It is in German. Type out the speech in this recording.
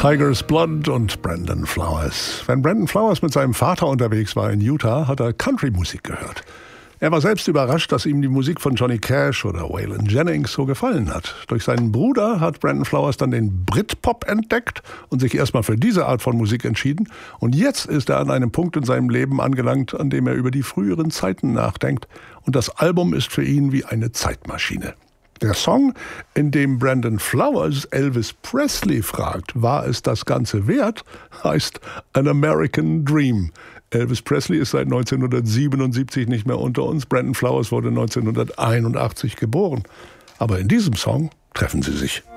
Tiger's Blood und Brandon Flowers. Wenn Brandon Flowers mit seinem Vater unterwegs war in Utah, hat er Country-Musik gehört. Er war selbst überrascht, dass ihm die Musik von Johnny Cash oder Waylon Jennings so gefallen hat. Durch seinen Bruder hat Brandon Flowers dann den Britpop entdeckt und sich erstmal für diese Art von Musik entschieden. Und jetzt ist er an einem Punkt in seinem Leben angelangt, an dem er über die früheren Zeiten nachdenkt. Und das Album ist für ihn wie eine Zeitmaschine. Der Song, in dem Brandon Flowers Elvis Presley fragt, war es das Ganze wert, heißt An American Dream. Elvis Presley ist seit 1977 nicht mehr unter uns. Brandon Flowers wurde 1981 geboren. Aber in diesem Song treffen sie sich.